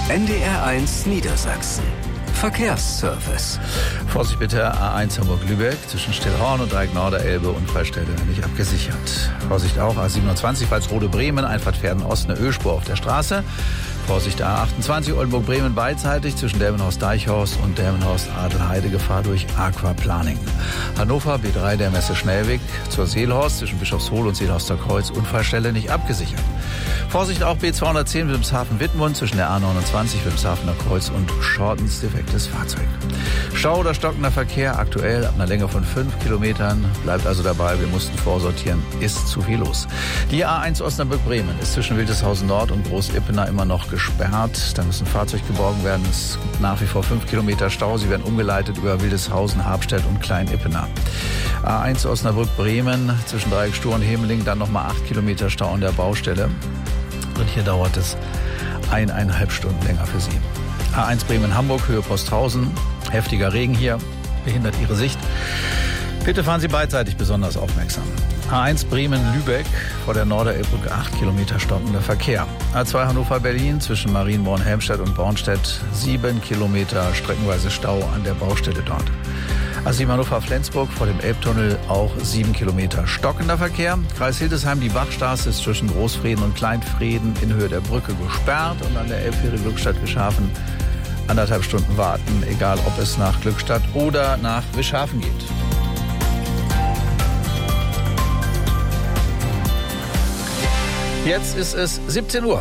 NDR1 Niedersachsen. Verkehrsservice. Vorsicht bitte, A1 Hamburg-Lübeck zwischen Stillhorn und Dreieck-Norderelbe, Unfallstelle nicht abgesichert. Vorsicht auch, A27 Walsrode-Bremen, Einfahrt Pferden-Ost, eine Ölspur auf der Straße. Vorsicht, A28 Oldenburg-Bremen beidseitig zwischen Delmenhorst-Deichhorst und Delmenhorst-Adelheide, Gefahr durch Aquaplaning. Hannover, B3 der Messe Schnellweg zur Seelhorst zwischen Bischofshohl und Seelhorster Kreuz, Unfallstelle nicht abgesichert. Vorsicht auch B210 Wilhelmshaven-Wittmund zwischen der A29 Wilhelmshavener Kreuz und Schortens, defektes Fahrzeug. Stau oder stockender Verkehr aktuell ab einer Länge von 5 Kilometern. Bleibt also dabei, wir mussten vorsortieren, ist zu viel los. Die A1 Osnabrück-Bremen ist zwischen Wildeshausen Nord und Groß-Ippener immer noch gesperrt. Da müssen Fahrzeuge geborgen werden. Es gibt nach wie vor 5 Kilometer Stau. Sie werden umgeleitet über Wildeshausen, Habstedt und Klein-Ippener. A1 Osnabrück-Bremen zwischen Dreieck-Stur und Hemeling, dann nochmal 8 Kilometer Stau an der Baustelle. Und hier dauert es 1,5 Stunden länger für Sie. A1 Bremen-Hamburg, Höhe Posthausen. Heftiger Regen hier behindert Ihre Sicht. Bitte fahren Sie beidseitig besonders aufmerksam. A1 Bremen-Lübeck vor der Norderelbbrücke 8 Kilometer stockender Verkehr. A2 Hannover-Berlin zwischen Marienborn-Helmstedt und Bornstedt 7 Kilometer streckenweise Stau an der Baustelle dort. A7 Hannover-Flensburg vor dem Elbtunnel auch 7 Kilometer stockender Verkehr. Kreis Hildesheim, die Bachstraße ist zwischen Großfrieden und Kleinfrieden in Höhe der Brücke gesperrt und an der Elbfähre Glückstadt-Wischhafen 1,5 Stunden warten, egal ob es nach Glückstadt oder nach Wischhafen geht. Jetzt ist es 17 Uhr.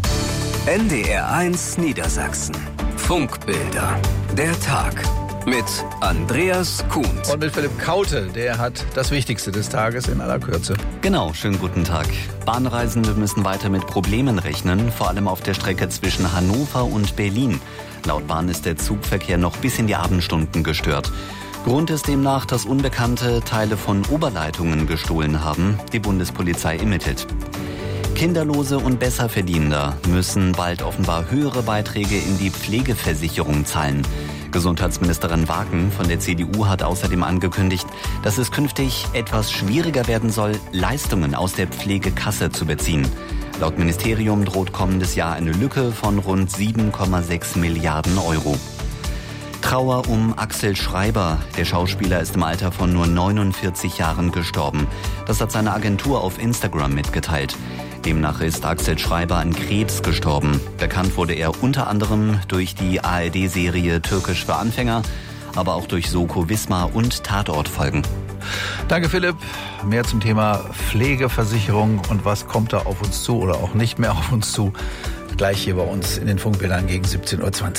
NDR1 Niedersachsen. Funkbilder. Der Tag. Mit Andreas Kuhnt. Und mit Philipp Kaute, der hat das Wichtigste des Tages in aller Kürze. Genau, schönen guten Tag. Bahnreisende müssen weiter mit Problemen rechnen, vor allem auf der Strecke zwischen Hannover und Berlin. Laut Bahn ist der Zugverkehr noch bis in die Abendstunden gestört. Grund ist demnach, dass Unbekannte Teile von Oberleitungen gestohlen haben. Die Bundespolizei ermittelt. Kinderlose und Besserverdienender müssen bald offenbar höhere Beiträge in die Pflegeversicherung zahlen. Gesundheitsministerin Wagen von der CDU hat außerdem angekündigt, dass es künftig etwas schwieriger werden soll, Leistungen aus der Pflegekasse zu beziehen. Laut Ministerium droht kommendes Jahr eine Lücke von rund 7,6 Milliarden Euro. Trauer um Axel Schreiber. Der Schauspieler ist im Alter von nur 49 Jahren gestorben. Das hat seine Agentur auf Instagram mitgeteilt. Demnach ist Axel Schreiber an Krebs gestorben. Bekannt wurde er unter anderem durch die ARD-Serie Türkisch für Anfänger, aber auch durch Soko Wismar und Tatortfolgen. Danke Philipp. Mehr zum Thema Pflegeversicherung und was kommt da auf uns zu oder auch nicht mehr auf uns zu. Gleich hier bei uns in den Funkbildern gegen 17:20 Uhr.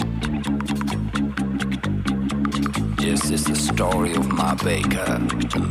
This is the story of my baker.